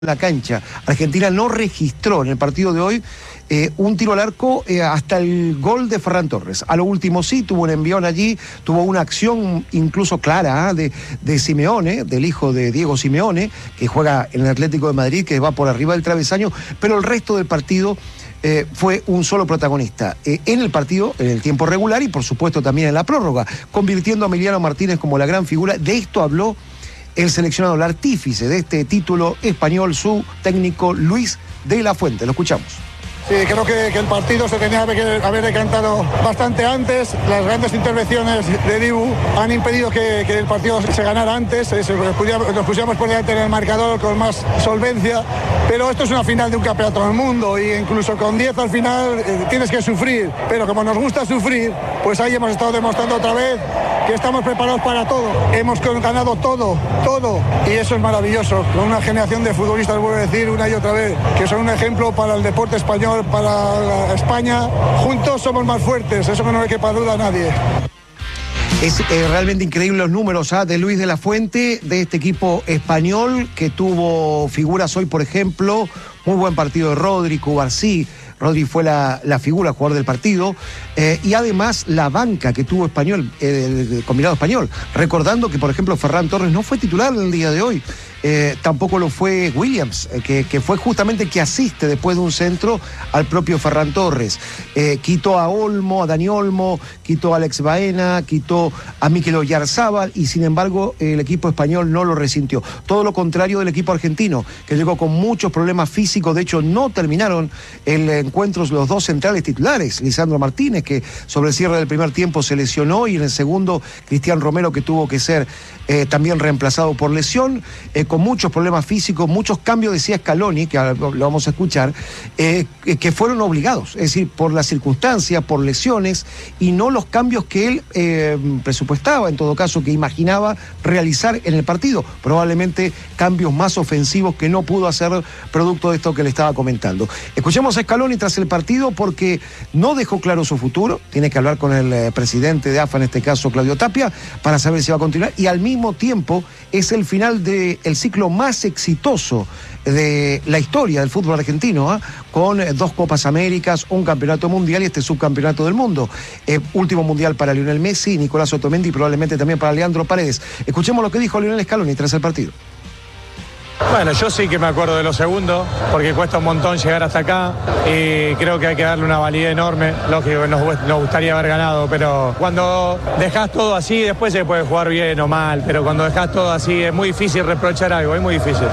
la cancha. Argentina no registró en el partido de hoy un tiro al arco hasta el gol de Ferran Torres. A lo último sí, tuvo un envión allí, tuvo una acción incluso clara de Simeone, del hijo de Diego Simeone, que juega en el Atlético de Madrid, que va por arriba del travesaño, pero el resto del partido fue un solo protagonista en el partido, en el tiempo regular y por supuesto también en la prórroga, convirtiendo a Emiliano Martínez como la gran figura. De esto habló el seleccionado, el artífice de este título español, su técnico Luis de la Fuente. Lo escuchamos. Sí, creo que el partido se tenía que haber decantado bastante antes. Las grandes intervenciones de Dibu han impedido que el partido se ganara antes. Nos pusiéramos por delante en el marcador con más solvencia. Pero esto es una final de un campeonato del mundo y incluso con 10 al final tienes que sufrir. Pero como nos gusta sufrir, pues ahí hemos estado demostrando otra vez que estamos preparados para todo. Hemos ganado todo. Y eso es maravilloso. Con una generación de futbolistas, vuelvo a decir una y otra vez, que son un ejemplo para el deporte español, para España. Juntos somos más fuertes, eso que no le quepa duda a nadie. Es realmente increíble los números de Luis de la Fuente, de este equipo español que tuvo figuras hoy, por ejemplo, muy buen partido de Rodri, Cubarsí. Rodri fue la figura, jugador del partido, y además la banca que tuvo Español, el combinado español, recordando que, por ejemplo, Ferran Torres no fue titular en el día de hoy, tampoco lo fue Williams, que fue justamente que asiste después de un centro al propio Ferran Torres. Quitó a Olmo, a Dani Olmo, quitó a Alex Baena, quitó a Mikel Oyarzábal, y sin embargo el equipo español no lo resintió. Todo lo contrario del equipo argentino, que llegó con muchos problemas físicos. De hecho, no terminaron el encuentro los dos centrales titulares, Lisandro Martínez, que sobre el cierre del primer tiempo se lesionó, y en el segundo Cristian Romero, que tuvo que ser también reemplazado por lesión, con muchos problemas físicos, muchos cambios, decía Scaloni, que lo vamos a escuchar, que fueron obligados, es decir, por las circunstancias, por lesiones, y no los cambios que él presupuestaba, en todo caso, que imaginaba realizar en el partido. Probablemente cambios más ofensivos que no pudo hacer producto de esto que le estaba comentando. Escuchemos a Scaloni tras el partido, porque no dejó claro su futuro. Tiene que hablar con el presidente de AFA, en este caso Claudio Tapia, para saber si va a continuar, y al mismo tiempo es el final del ciclo más exitoso de la historia del fútbol argentino, con 2 Copas Américas, un campeonato mundial y este subcampeonato del mundo. Último mundial para Lionel Messi, Nicolás Otamendi y probablemente también para Leandro Paredes. Escuchemos lo que dijo Lionel Scaloni tras el partido. Bueno, yo sí que me acuerdo de los segundos, porque cuesta un montón llegar hasta acá y creo que hay que darle una validez enorme. Lógico que nos gustaría haber ganado, pero cuando dejás todo así, después se puede jugar bien o mal, pero cuando dejás todo así es muy difícil reprochar algo, es muy difícil.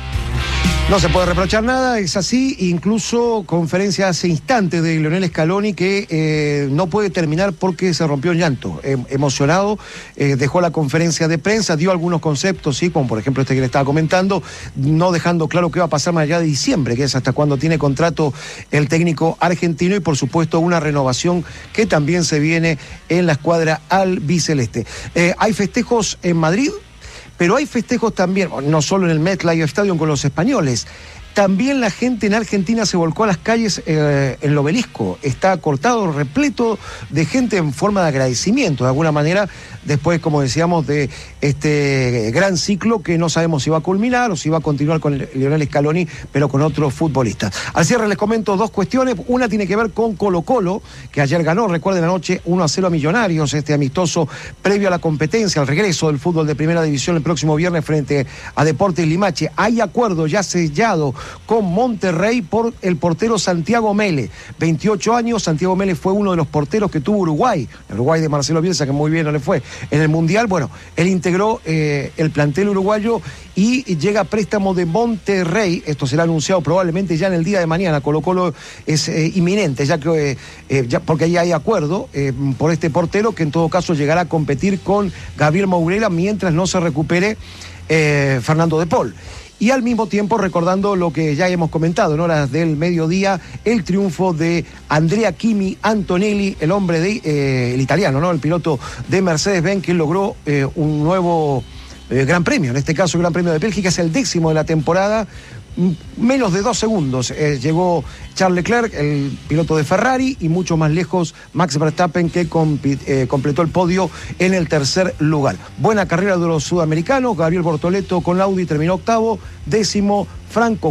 No se puede reprochar nada, es así. Incluso conferencia hace instantes de Lionel Scaloni, que no puede terminar porque se rompió el llanto. Emocionado, dejó la conferencia de prensa, dio algunos conceptos, sí, como por ejemplo este que le estaba comentando, no dejando claro qué va a pasar más allá de diciembre, que es hasta cuando tiene contrato el técnico argentino, y por supuesto una renovación que también se viene en la escuadra albiceleste. Hay festejos en Madrid, pero hay festejos también, no solo en el MetLife Stadium con los españoles. También la gente en Argentina se volcó a las calles en el Obelisco. Está cortado, repleto de gente en forma de agradecimiento, de alguna manera, después, como decíamos, de este gran ciclo que no sabemos si va a culminar o si va a continuar con Lionel Scaloni, pero con otros futbolistas. Al cierre les comento 2 cuestiones. Una tiene que ver con Colo-Colo, que ayer ganó, recuerden, anoche 1-0 a Millonarios, este amistoso previo a la competencia, al regreso del fútbol de primera división el próximo viernes frente a Deportes Limache. Hay acuerdo ya sellado con Monterrey por el portero Santiago Mele, 28 años. Santiago Mele fue uno de los porteros que tuvo Uruguay de Marcelo Bielsa, que muy bien no le fue en el Mundial. Bueno, él integró el plantel uruguayo y llega a préstamo de Monterrey. Esto será anunciado probablemente ya en el día de mañana. Colo-Colo es inminente, ya que porque ahí hay acuerdo por este portero, que en todo caso llegará a competir con Gabriel Mourela mientras no se recupere Fernando de Paul. Y al mismo tiempo recordando lo que ya hemos comentado en horas del mediodía, el triunfo de Andrea Kimi Antonelli, el hombre el italiano, ¿no? El piloto de Mercedes-Benz, que logró un nuevo Gran Premio, en este caso el Gran Premio de Bélgica, es el 10º de la temporada, menos de 2 segundos llegó Charles Leclerc, el piloto de Ferrari, y mucho más lejos Max Verstappen, que completó el podio en el tercer lugar. Buena carrera de los sudamericanos. Gabriel Bortoleto con la Audi terminó octavo, décimo Franco